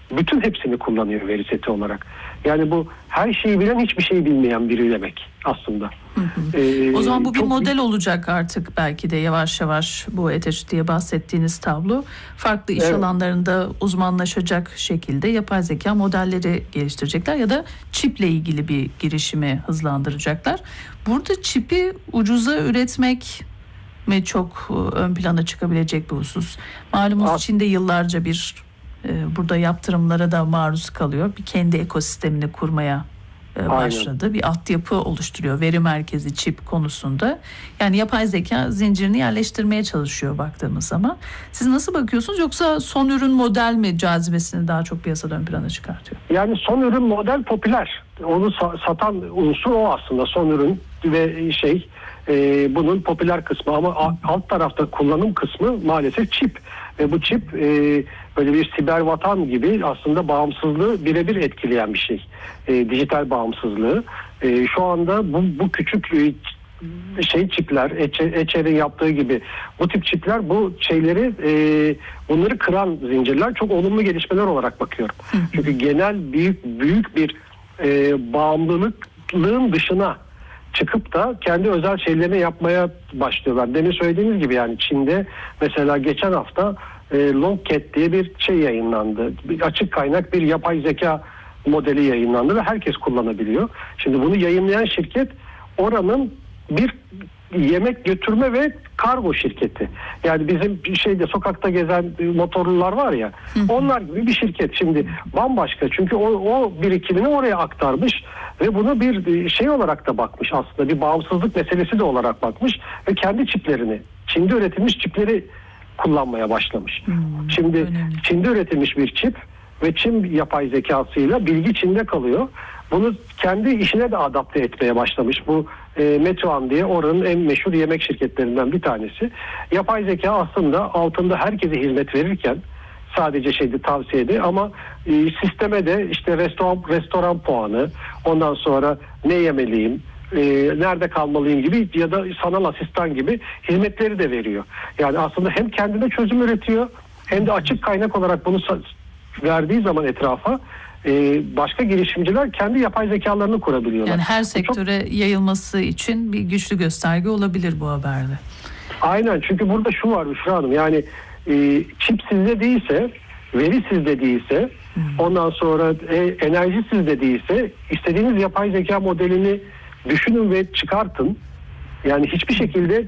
bütün hepsini kullanıyor veri seti olarak. Yani bu her şeyi bilen hiçbir şey bilmeyen biri demek aslında. O zaman bu bir model olacak artık belki de yavaş yavaş bu ETH diye bahsettiğiniz tablo. Farklı iş alanlarında uzmanlaşacak şekilde yapay zeka modelleri geliştirecekler ya da çiple ilgili bir girişimi hızlandıracaklar. Burada çipi ucuza üretmek mi çok ön plana çıkabilecek bir husus? Malumunuz Çin'de yıllarca burada yaptırımlara da maruz kalıyor. Bir kendi ekosistemini kurmaya başladı. Aynen. Bir altyapı oluşturuyor veri merkezi çip konusunda. Yani yapay zeka zincirini yerleştirmeye çalışıyor baktığımız zaman. Siz nasıl bakıyorsunuz, yoksa son ürün model mi cazibesini daha çok piyasada ön plana çıkartıyor? Yani son ürün model popüler. Onu satan unsur o aslında, son ürün ve bunun popüler kısmı, ama alt tarafta kullanım kısmı maalesef çip. Ve bu çip böyle bir siber vatan gibi aslında bağımsızlığı birebir etkileyen bir şey. Dijital bağımsızlığı. Şu anda bu küçük çipler, Eçer'in yaptığı gibi bu tip çipler, bu şeyleri bunları kıran zincirler, çok olumlu gelişmeler olarak bakıyorum. Çünkü genel büyük bir bağımlılığın dışına çıkıp da kendi özel şeylerini yapmaya başlıyorlar. Demin söylediğiniz gibi, yani Çin'de mesela geçen hafta Longcat diye bir şey yayınlandı. Bir açık kaynak bir yapay zeka modeli yayınlandı ve herkes kullanabiliyor. Şimdi bunu yayınlayan şirket oranın bir yemek götürme ve kargo şirketi. Yani bizim sokakta gezen motorlular var ya, onlar gibi bir şirket. Şimdi bambaşka, çünkü o birikimini oraya aktarmış ve bunu bir şey olarak da bakmış, aslında bir bağımsızlık meselesi de olarak bakmış ve kendi çiplerini, Çin'de üretilmiş çipleri kullanmaya başlamış. Şimdi önemli. Çin'de üretilmiş bir çip ve Çin yapay zekasıyla bilgi Çin'de kalıyor. Bunu kendi işine de adapte etmeye başlamış. Bu Meituan diye oranın en meşhur yemek şirketlerinden bir tanesi. Yapay zeka aslında altında herkese hizmet verirken sadece tavsiyede, ama sisteme de restoran puanı, ondan sonra ne yemeliyim, nerede kalmalıyım gibi ya da sanal asistan gibi hizmetleri de veriyor. Yani aslında hem kendine çözüm üretiyor hem de açık kaynak olarak bunu verdiği zaman etrafa başka girişimciler kendi yapay zekalarını kurabiliyorlar. Yani her sektöre yayılması için bir güçlü gösterge olabilir bu haberde. Aynen, çünkü burada şu var Büşra Hanım, yani çip sizde değilse, veri sizde değilse, ondan sonra enerji sizde değilse, istediğiniz yapay zeka modelini düşünün ve çıkartın. Yani hiçbir şekilde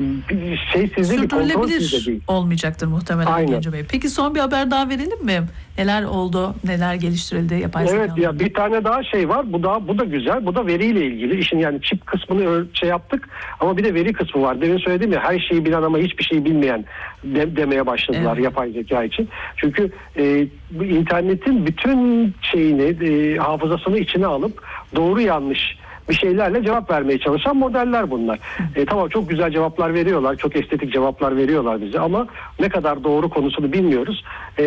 sizde, bir kontrol sizde değil. Olmayacaktır muhtemelen Genco Bey. Peki son bir haber daha verelim mi? Neler oldu, neler geliştirildi yapay zeka? Evet ya, bir tane daha var. Bu da güzel. Bu da veriyle ilgili. İşin yani çip kısmını yaptık ama bir de veri kısmı var. Demin söyledim ya, her şeyi bilen ama hiçbir şey bilmeyen demeye başladılar yapay zeka için. Çünkü bu internetin bütün hafızasını içine alıp doğru yanlış bir şeylerle cevap vermeye çalışan modeller bunlar. Tamam, çok güzel cevaplar veriyorlar, çok estetik cevaplar veriyorlar bize, ama ne kadar doğru konusunu bilmiyoruz.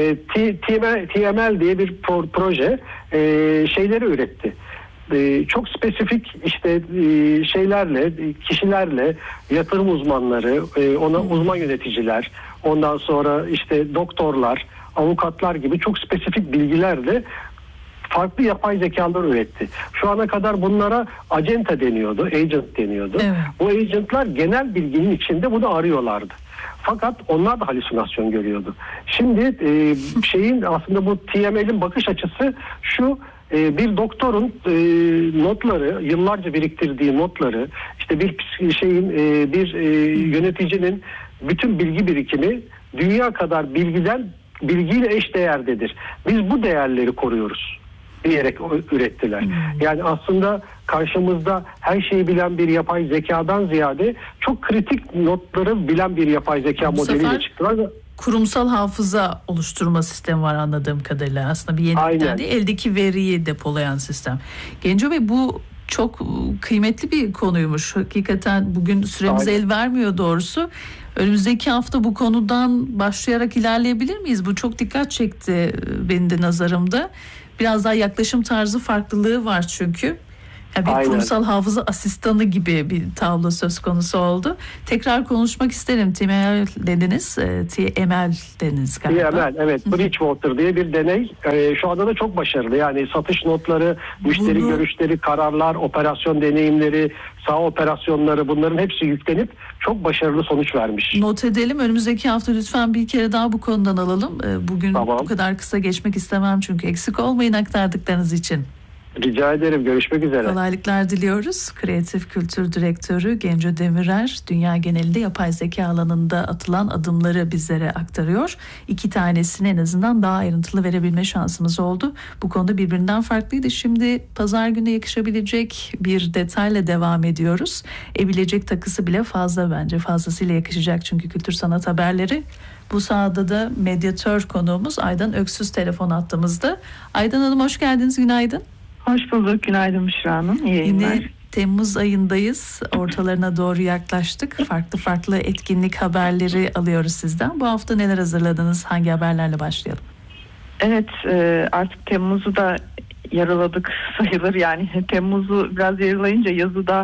TML diye bir proje şeyleri üretti. Çok spesifik şeylerle, kişilerle, yatırım uzmanları, uzman yöneticiler, ondan sonra doktorlar, avukatlar gibi çok spesifik bilgilerle farklı yapay zekalar üretti. Şu ana kadar bunlara agent deniyordu. Evet. Bu agentlar genel bilginin içinde bunu arıyorlardı. Fakat onlar da halüsinasyon görüyordu. Şimdi aslında bu TML'in bakış açısı şu: bir doktorun notları, yıllarca biriktirdiği notları, bir yöneticinin bütün bilgi birikimi dünya kadar bilgiyle eş değerdedir. Biz bu değerleri koruyoruz diyerek ürettiler. Yani aslında karşımızda her şeyi bilen bir yapay zekadan ziyade çok kritik notları bilen bir yapay zeka modeliyle çıktılar. Kurumsal hafıza oluşturma sistemi var anladığım kadarıyla. Aslında bir yenilikten değil, eldeki veriyi depolayan sistem. Genco Bey, bu çok kıymetli bir konuymuş. Hakikaten bugün süremiz el vermiyor doğrusu. Önümüzdeki hafta bu konudan başlayarak ilerleyebilir miyiz? Bu çok dikkat çekti benim de nazarımda. Biraz daha yaklaşım tarzı farklılığı var çünkü. Bir kurumsal hafıza asistanı gibi bir tablo söz konusu oldu. Tekrar konuşmak isterim. TML dediniz. TML dediniz galiba. TML, evet. Bridgewater diye bir deney. Şu anda da çok başarılı. Yani satış notları, müşteri görüşleri, kararlar, operasyon deneyimleri, saha operasyonları, bunların hepsi yüklenip çok başarılı sonuç vermiş. Not edelim. Önümüzdeki hafta lütfen bir kere daha bu konudan alalım. Bugün bu kadar kısa geçmek istemem çünkü eksik olmayın aktardıklarınız için. Rica ederim. Görüşmek üzere. Kolaylıklar diliyoruz. Kreatif Kültür Direktörü Genco Demirer dünya genelinde yapay zeka alanında atılan adımları bizlere aktarıyor. 2 tanesini en azından daha ayrıntılı verebilme şansımız oldu. Bu konuda birbirinden farklıydı. Şimdi pazar günü yakışabilecek bir detayla devam ediyoruz. Bilecek takısı bile fazla bence. Fazlasıyla yakışacak çünkü kültür sanat haberleri. Bu sahada da medyatör konuğumuz Aydan Öksüz telefon attığımızda. Aydan Hanım hoş geldiniz. Günaydın. Hoş bulduk. Günaydın Büşra Hanım. İyi yayınlar. Yine Temmuz ayındayız. Ortalarına doğru yaklaştık. Farklı etkinlik haberleri alıyoruz sizden. Bu hafta neler hazırladınız? Hangi haberlerle başlayalım? Evet, artık Temmuz'u da yaraladık sayılır. Yani Temmuz'u biraz yaralayınca yazı da